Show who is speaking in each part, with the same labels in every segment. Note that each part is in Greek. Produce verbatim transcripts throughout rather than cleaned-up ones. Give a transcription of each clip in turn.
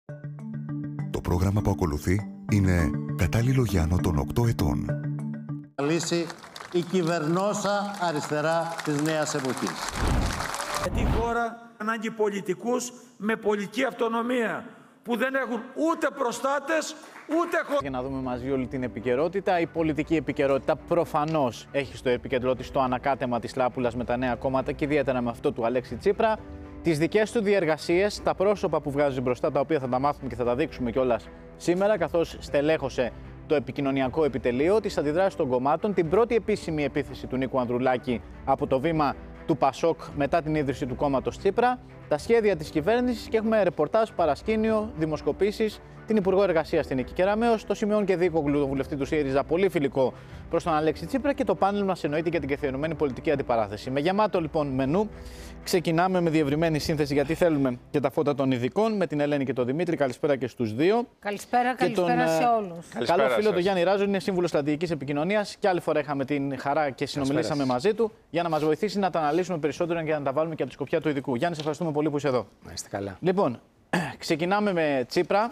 Speaker 1: Το πρόγραμμα που ακολουθεί είναι κατάλληλο για άνω των οκτώ ετών.
Speaker 2: Λύση η κυβερνόσα αριστερά της νέας εποχής.
Speaker 3: Γιατί η χώρα ανάγκη πολιτικούς με πολιτική αυτονομία που δεν έχουν ούτε προστάτες ούτε χώρα.
Speaker 4: Για να δούμε μαζί όλη την επικαιρότητα. Η πολιτική επικαιρότητα προφανώς έχει στο επίκεντρό της το ανακάτεμα της Λάπουλας με τα νέα κόμματα και ιδιαίτερα με αυτό του Αλέξη Τσίπρα. Τις δικές του διεργασίες, τα πρόσωπα που βγάζει μπροστά, τα οποία θα τα μάθουμε και θα τα δείξουμε κιόλας σήμερα, καθώς στελέχωσε το επικοινωνιακό επιτελείο, τις αντιδράσεις των κομμάτων, την πρώτη επίσημη επίθεση του Νίκου Ανδρουλάκη από το βήμα του Πασόκ μετά την ίδρυση του κόμματος Τσίπρα, τα σχέδια της κυβέρνησης και έχουμε ρεπορτάζ, παρασκήνιο, δημοσκοπήσεις, την Υπουργό Εργασίας στην Νίκη Κεραμέως, το Σιμεών Κεδίκογλου, τον βουλευτή του ΣΥΡΙΖΑ, πολύ φιλικό προς τον Αλέξη Τσίπρα και το πάνελ μας εννοείται για την καθιερωμένη πολιτική αντιπαράθεση. Με γεμάτο λοιπόν μενού, ξεκινάμε με διευρυμένη σύνθεση γιατί θέλουμε και τα φώτα των ειδικών με την Ελένη και τον Δημήτρη. Καλησπέρα και στους δύο.
Speaker 5: Καλησπέρα, καλησπέρα
Speaker 4: τον,
Speaker 5: σε όλους.
Speaker 4: Καλό φίλο τον Γιάννη Ράζο, είναι σύμβουλος στρατηγικής επικοινωνίας και άλλη φορά είχαμε την χαρά και συνομιλήσαμε μαζί του για να μας βοηθήσει να τα αναλύσουμε περισσότερο και να τα βάλουμε και από τη σκοπιά του ειδικού. Γιάννη, σε ευχαριστούμε πολύ που είσαι εδώ.
Speaker 6: Να είστε καλά.
Speaker 4: Λοιπόν, ξεκινάμε με Τσίπρα.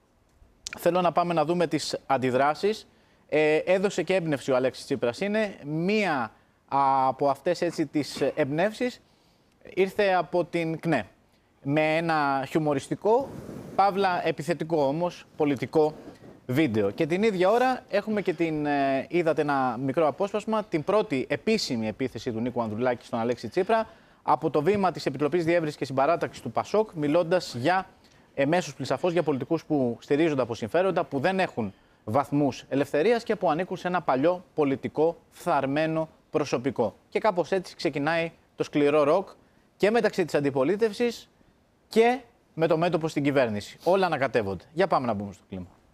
Speaker 4: Θέλω να πάμε να δούμε τις αντιδράσεις. Ε, έδωσε και έμπνευση ο Αλέξης Τσίπρας. Είναι μία από αυτές έτσι τις εμπνεύσεις ήρθε από την ΚΝΕ. Με ένα χιουμοριστικό, παύλα επιθετικό όμως, πολιτικό βίντεο. Και την ίδια ώρα έχουμε και την, ε, είδατε ένα μικρό απόσπασμα, την πρώτη επίσημη επίθεση του Νίκου Ανδρουλάκη στον Αλέξη Τσίπρα από το βήμα της Επιτροπής Διεύρυνσης και Συμπαράταξης του Πασόκ, μιλώντας για εμέσως πλησαφώς για πολιτικούς που στηρίζονται από συμφέροντα, που δεν έχουν βαθμούς ελευθερίας και που ανήκουν σε ένα παλιό πολιτικό φθαρμένο προσωπικό. Και κάπως έτσι ξεκινάει το σκληρό ροκ και μεταξύ της αντιπολίτευσης και με το μέτωπο στην κυβέρνηση. Όλα ανακατεύονται. Για πάμε να μπούμε στο κλίμα.